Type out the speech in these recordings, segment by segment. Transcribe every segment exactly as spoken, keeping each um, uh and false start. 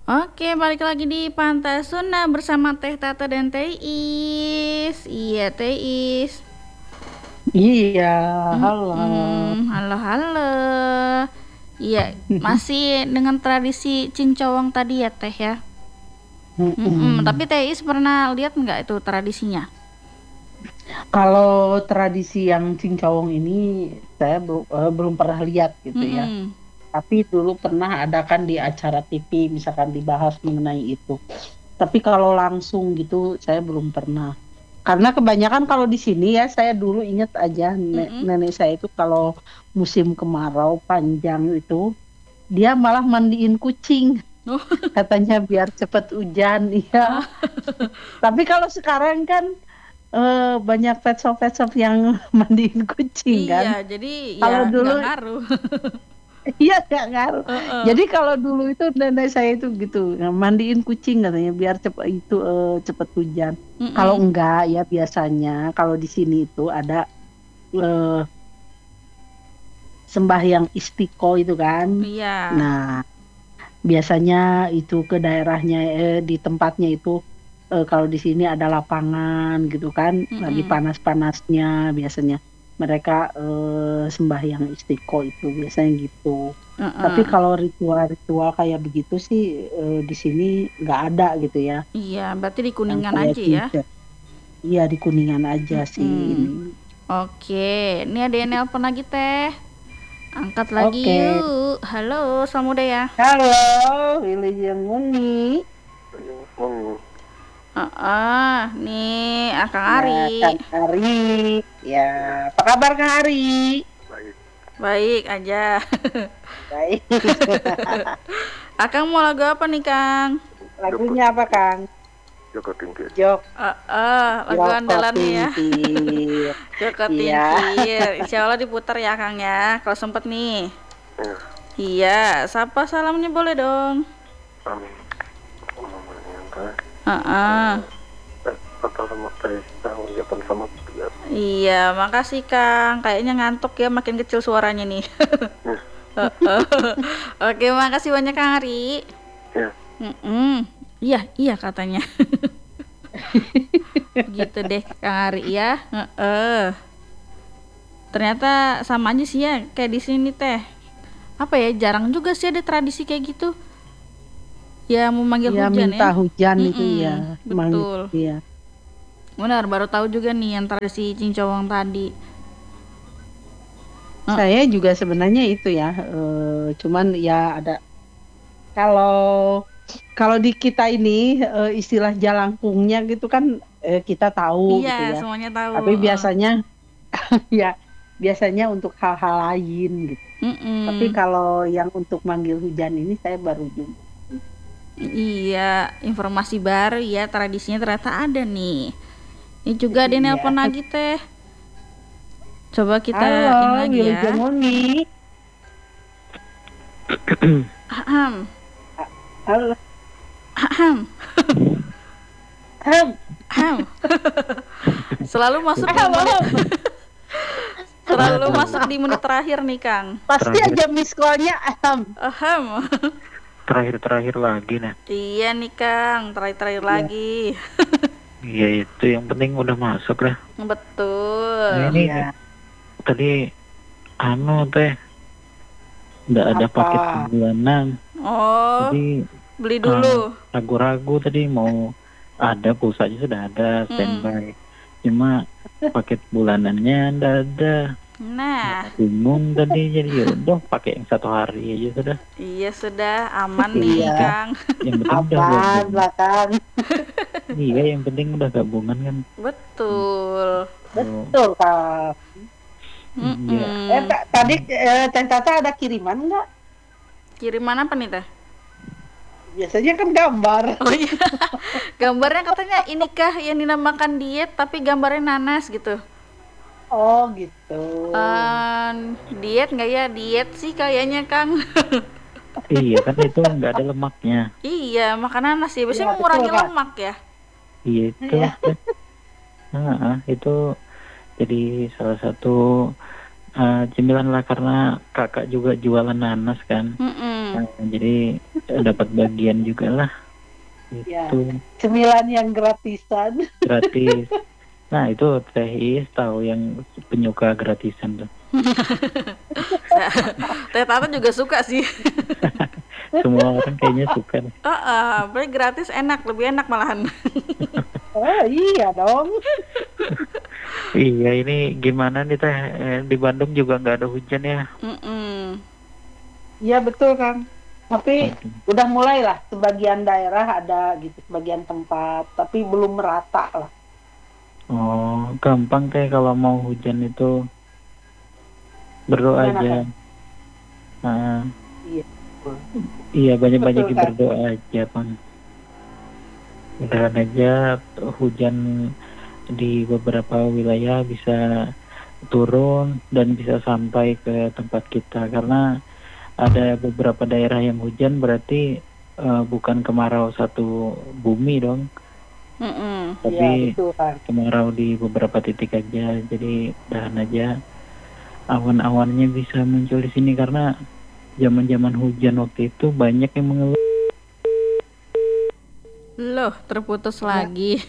Oke, balik lagi di Pantai Sunda bersama Teh Tata dan Teh Is. Iya, Teh Is. Iya, halo. Mm-mm, halo, halo. Iya, masih dengan tradisi cincowong tadi ya, Teh ya. Mm-mm, tapi Mm-mm. Teh Is pernah lihat nggak itu tradisinya? Kalau tradisi yang cincawong ini saya bel- eh, belum pernah lihat gitu ya. Mm-mm. Tapi dulu pernah ada kan di acara T V misalkan dibahas mengenai itu. Tapi kalau langsung gitu saya belum pernah. Karena kebanyakan kalau di sini ya saya dulu ingat aja ne- Mm-mm. nenek saya itu kalau musim kemarau panjang itu dia malah mandiin kucing Oh, katanya biar cepat hujan. Iya. ah, Tapi kalau sekarang kan eh, banyak pet shop pet shop yang mandiin kucing kan. iya, jadi ya Kalau dulu nggak ngaruh. iya nggak ngaruh. Heeh. Jadi kalau dulu itu nenek saya itu gitu, nah, mandiin kucing katanya biar cepet itu eh, cepet hujan. Kalau Mm-mm. enggak ya biasanya kalau di sini itu ada eh, sembahyang istiqo itu kan. Iya. Nah, biasanya itu ke daerahnya eh, di tempatnya itu eh, kalau di sini ada lapangan gitu kan lagi Mm-mm. panas-panasnya biasanya mereka eh, sembahyang istiqo itu biasanya gitu. Tapi Heeh. kalau ritual-ritual kayak begitu sih eh, di sini nggak ada gitu ya. Iya, berarti di Yang Kuningan kayak aja ya. cincin. Iya di Kuningan aja sih ini. Mm-mm. Oke, ini ada yang nelpon lagi teh. Angkat lagi Oke. yuk. Halo, Samuda ya. Halo, Wilujeng Muni. Oh, Heeh, nih Akang Ya, Ari. Kang Ari. Ya, apa kabar Kang Ari? baik. Baik aja. Baik. Akang mau lagu apa nih, Kang? Joko, Lagunya apa Kang? Joko Tingkir. Jok, Heeh, lagu Joko andalan nih ya. Tingkir. Joko Iya. Tingkir. Insya Allah diputar ya, Kang ya. Kalau sempet nih. Ya, Iya, sapa salamnya boleh dong. amin. Namanya teh, Heeh. eh, atau sama teh, tanggung jawab sama ya. Iya, makasih Kang. Kayaknya ngantuk ya, makin kecil suaranya nih. Ya, Heeh. Oke, makasih banyak Kang Ari. ya. Mm-mm. Iya, iya katanya. Gitu deh Kang Ari ya. Heeh. Ternyata sama aja sih ya kayak di sini teh. Apa ya, jarang juga sih ada tradisi kayak gitu. Ya mau manggil Ya hujan minta ya. hujan itu ya. Mm-mm. Mang, Betul. iya. Benar, baru tahu juga nih yang tradisi cincowong tadi. Eh, Saya juga sebenarnya itu ya. eh, cuman ya ada kalau kalau di kita ini eh, istilah jalangkungnya gitu kan eh, kita tahu iya, gitu ya. semuanya tahu. Tapi Heeh. biasanya ya biasanya untuk hal-hal lain gitu. Tapi Mm-mm. kalau yang untuk manggil hujan ini saya baru juga. Iya, informasi baru ya, tradisinya ternyata ada nih. Ini juga ada yang Iya. nelpon lagi teh. Coba kita ini Halo, lagi ya. Wilujeng Muni. Ahem, Halo. ahem, Ham. ahem. Selalu masuk di Ham, menit, ham. selalu Aduh, masuk di menit terakhir nih Kang. Pasti terakhir, aja miss call-nya ham. Ahem. terakhir-terakhir lagi nah. Iya nih Kang, terakhir-terakhir Iya. lagi. Iya itu yang penting udah masuk lah. Nah, Betul. ini Iya. tadi anu teh, nggak ada Apa? paket bulanan. Oh, Jadi beli eh, dulu. ragu-ragu tadi mau ada pulsanya sudah ada Mm. standby. Cuma paket bulanannya nggak ada. Nah, Bingung tadi jadi yaudah pakai yang satu hari aja sudah. iya sudah aman nih Iya. Kang. Yang penting udah Aman gabungan. lah Kang. Iya yang penting udah gabungan kan. Betul. Oh, Betul Kang. iya. Eh, Mm-mm. ta- tadi eh, Teh Tata ada kiriman nggak? Kiriman apa nih teh? Biasanya kan gambar. Oh iya, gambarnya katanya inikah yang dinamakan diet tapi gambarnya nanas gitu. Oh gitu. Eh, diet nggak ya? Diet sih kayaknya Kang. Iya kan itu nggak ada lemaknya. Iya, makan nanas ya. Iya Biasanya betul mengurangi Kak. lemak ya. Iya itu. Iya. Nah, itu jadi salah satu eh, cemilan lah karena kakak juga jualan nanas kan. Mm-mm. Nah, jadi eh, dapat bagian juga lah. Ya. Itu Cemilan yang gratisan. gratis. Nah, itu Teh Is tahu yang penyuka gratisan tuh. Teh Tata juga suka sih. Semua orang kayaknya suka. Heeh, uh, gratis enak, lebih enak malahan. Oh iya dong. Iya, ini gimana nih Teh? Eh, di Bandung juga nggak ada hujan ya? Mm-mm. Iya betul Kang. Tapi Oke. udah mulai lah, sebagian daerah ada gitu, sebagian tempat, tapi belum merata lah. Oh, gampang Teh kalau mau hujan itu berdoa Gimana, aja. Kang? Nah, Iya. iya banyak-banyakin Betul, Kang. berdoa aja, Bang. Mudahan aja hujan di beberapa wilayah bisa turun dan bisa sampai ke tempat kita, karena ada beberapa daerah yang hujan berarti eh, bukan kemarau satu bumi dong, Mm-mm. Iya tapi betul Kang. kemarau di beberapa titik aja. Jadi mudahan aja awan-awannya bisa muncul di sini, karena zaman-zaman hujan waktu itu banyak yang mengeluh. Loh, terputus Ya. lagi.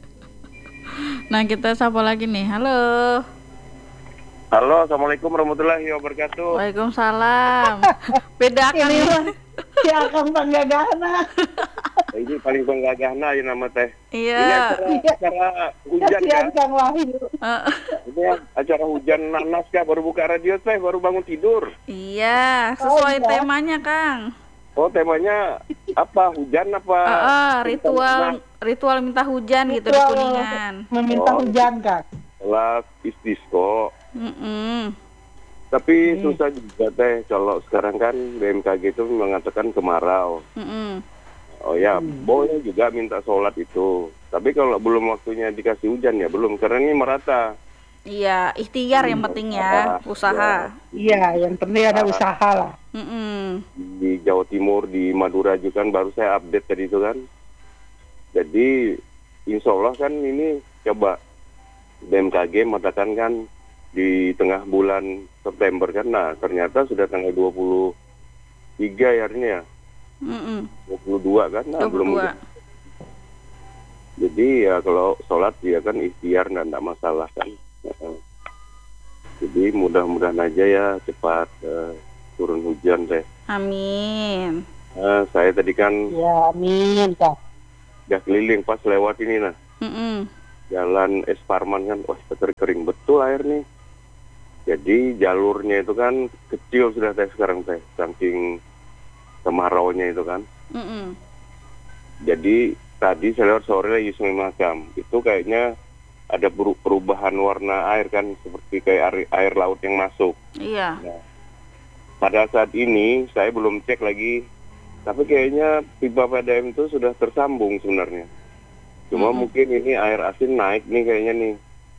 Nah, kita sapa lagi nih. Halo. Halo, assalamualaikum warahmatullahi wabarakatuh. Waalaikumsalam. Bedakan Ini nih. mah si Akang Panggagana. Ini paling penggagahna ya nama teh. Ini Iya. acara, acara hujan Kasihan ya. Kang Wahyu. Eh, Ini ya, acara hujan nanas ya. Baru buka radio teh, baru bangun tidur. iya, sesuai Oh, iya. temanya, Kang. Oh, temanya apa? Hujan apa? Ah, ah, ritual Nanas? ritual minta hujan gitu di Ritual Kuningan. Meminta Oh. hujan Kang. Kelas istisqo. Mm-mm. Tapi Hmm. susah juga teh. Kalau sekarang kan B M K G itu mengatakan kemarau. Mm-mm. Oh ya, Hmm. boleh juga minta sholat itu. Tapi kalau belum waktunya dikasih hujan ya belum. Karena ini merata. Iya, ikhtiar yang penting ya, Apa, usaha. Iya, yang penting ada usaha lah. Mm-mm. Di Jawa Timur, di Madura juga kan baru saya update tadi itu kan. Jadi insya Allah kan ini coba B M K G mengatakan kan di tengah bulan September kan. Nah ternyata sudah tanggal dua puluh tiga ya hari ini ya. Mm-mm. dua puluh dua kan. Nah, dua puluh dua. belum. Jadi ya kalau sholat ya kan ikhtiar dan tidak masalah kan. Heeh. Jadi mudah-mudahan aja ya cepat eh, turun hujan deh. Amin. Nah, saya tadi kan Ya, amin Kang. udah keliling pas lewat ini nah. Mm-mm. Jalan Es Parman kan, wah kering betul air nih. Jadi jalurnya itu kan kecil sudah teh sekarang teh, saking kemaraunya itu kan. Mm-mm. Jadi tadi saya lewat sore lagi Sungai Mahakam, itu kayaknya ada peru- perubahan warna air kan, seperti kayak air, air laut yang masuk. Iya. Pada saat ini saya belum cek lagi, tapi kayaknya pipa P D M itu sudah tersambung sebenarnya. Cuma Mm-mm. mungkin ini air asin naik nih kayaknya nih.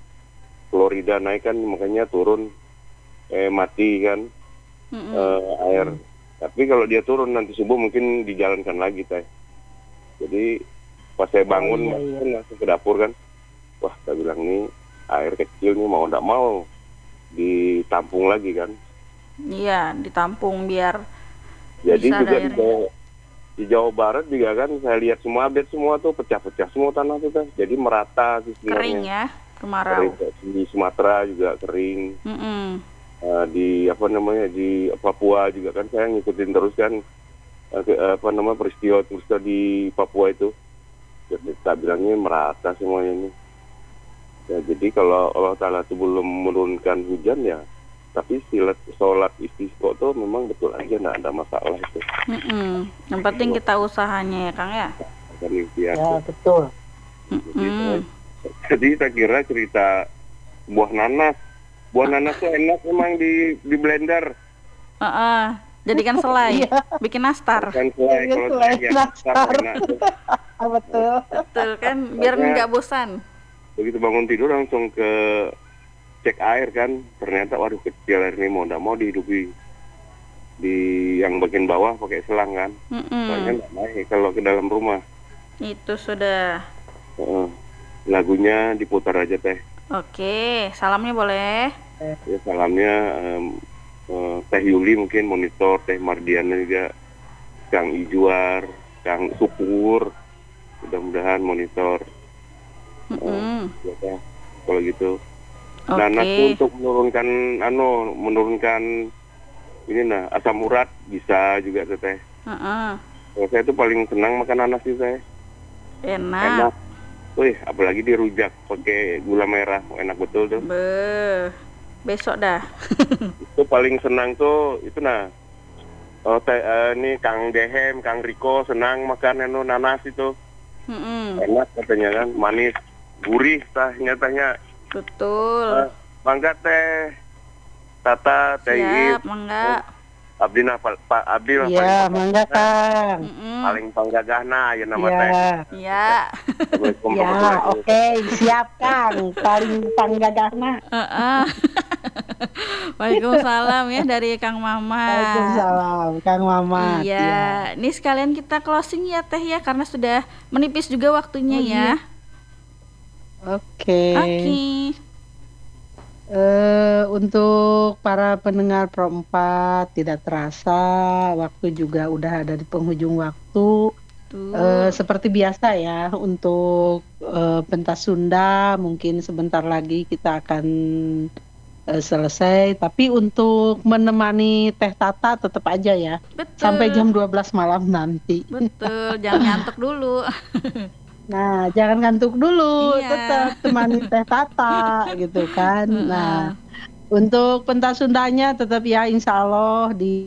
Florida naik kan makanya turun eh mati kan Mm-mm. eh, air. Tapi kalau dia turun nanti subuh mungkin dijalankan lagi teh. Jadi pas saya bangun Oh, iya, iya. kan langsung ke dapur kan. Wah, saya bilang nih air kecil nih mau tidak mau ditampung lagi kan. Iya, ditampung biar Jadi bisa juga ada di airnya. Jawa, di Jawa Barat juga kan saya lihat semua update semua tuh pecah-pecah semua tanah tuh teh. Jadi merata sih sebenarnya. Kering ya, kemarau. Kering. Di Sumatera juga kering. Mm-mm. Uh, di apa namanya di Papua juga kan saya ngikutin terus kan uh, ke, apa namanya peristiwa peristiwa di Papua itu. Jadi kita bilangnya merata semuanya ini. Ya, jadi kalau Allah Taala itu belum menurunkan hujan ya, tapi silat sholat istisqa tuh memang betul aja nggak ada masalah itu. Mm-mm. Yang penting kita usahanya ya, Kang ya. Akan ikhtiar. Ya, betul. Jadi, Mm-mm. saya- jadi saya kira cerita buah nanas, buah nanas tuh enak memang di di blender. Heeh. Jadikan selai, Iya. bikin nastar. Kan selai Iya, kalau selai saya nastar. enak tuh. Ah, betul. Betul kan, biar Makanya- nggak bosan. Begitu bangun tidur langsung ke cek air kan, ternyata waduh kecil air ini mau nggak mau dihidupi di yang bagian bawah pakai selang kan, soalnya Mm-mm. nggak naik kalau ke dalam rumah. Itu sudah. Heeh. Lagunya diputar aja teh. Oke, salamnya boleh. Ya salamnya em, eh, Teh Yuli mungkin monitor, Teh Mardiana juga Kang Ijuar, Kang Supur, mudah-mudahan monitor. Mm-mm. Ya, Teh, kalau gitu. Oke. Nanas untuk menurunkan, anu, menurunkan ini nah asam urat bisa juga Teteh. Heeh. Kalau saya tuh paling senang makan nanas sih saya. Enak. Enak. Wih, apalagi dirujak pakai gula merah, enak betul tuh. Beuh. Besok dah. Itu paling senang tuh itu nah. Oh, teh, eh, ini Kang Dehem, Kang Riko senang makan anu nanas itu. Mm-mm. Enak katanya kan, manis, gurih tah nyatanya. Betul. Eh, mangga Teh Tata, Teh Iis. Siap, mangga. Abdi nah Pak Pa, Abdi lah Iya, paling mangga Kang. Mm-mm. paling panggagahna ya nama Iya. Teh. Ya. Assalamualaikum Ya, warahmatullahi oke, wabarakatuh. siap Kang. Paling panggagahna. Heeh. Waalaikumsalam ya dari Kang Mamat. Waalaikumsalam, Kang Mamat. Iya, ini sekalian kita closing ya Teh ya karena sudah menipis juga waktunya Oh, ya. iya. Oke. Oke. Eh, untuk para pendengar Pro empat, tidak terasa waktu juga udah ada di penghujung waktu. Tuh. Eh, seperti biasa ya, untuk eh, pentas Sunda mungkin sebentar lagi kita akan eh, selesai. Tapi untuk menemani Teh Tata tetap aja ya, Betul. sampai jam dua belas malam nanti. Betul, jangan ngantuk dulu. Nah, jangan ngantuk dulu, Iya. tetap temani Teh Tata gitu kan. Heeh. Nah, untuk pentas Sundanya tetap ya insya Allah di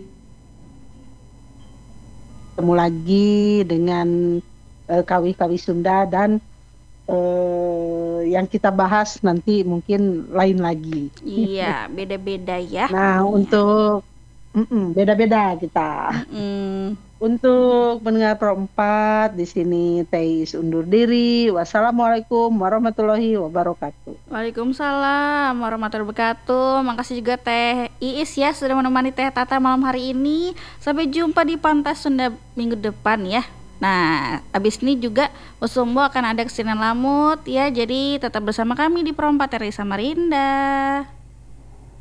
ketemu lagi dengan eh, kawih-kawih Sunda dan eh, yang kita bahas nanti mungkin lain lagi. Iya, beda-beda ya. Nah, untuk mm-mm, beda-beda kita. Mm. Untuk pendengar Pro empat di sini Teis undur diri. Wassalamualaikum warahmatullahi wabarakatuh. Waalaikumsalam warahmatullahi wabarakatuh. Makasih juga Teh Iis ya sudah menemani Teh Tata malam hari ini. Sampai jumpa di Pantas Sunda minggu depan ya. Nah, abis ini juga Usumbo akan ada kesenian lamut ya. Jadi tetap bersama kami di Pro empat R I Samarinda.